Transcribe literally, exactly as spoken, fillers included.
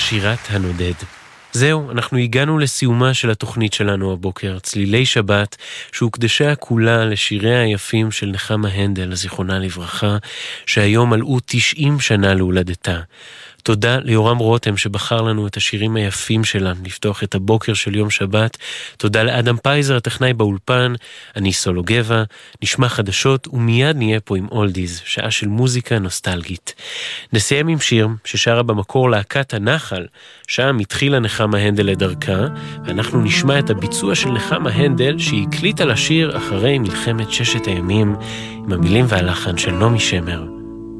שירת הנודד. זהו, אנחנו הגענו לסיומה של התוכנית שלנו הבוקר, צלילי שבת, שהוקדשה כולה לשיריה היפים של נחמה הנדל, זיכרונה לברכה, שהיום מלאו תשעים שנה להולדתה. תודה ליורם רותם שבחר לנו את השירים היפים שלה, לפתוח את הבוקר של יום שבת. תודה לאדם פייזר, הטכנאי באולפן. אני סולו גבע, נשמע חדשות ומיד נהיה פה עם אולדיז, שעה של מוזיקה נוסטלגית. נסיים עם שיר ששרה במקור להקת הנחל, שם התחילה נחמה הנדל לדרכה, ואנחנו נשמע את הביצוע של נחמה הנדל שהקליטה לשיר אחרי מלחמת ששת הימים, עם המילים והלחן של נעמי שמר.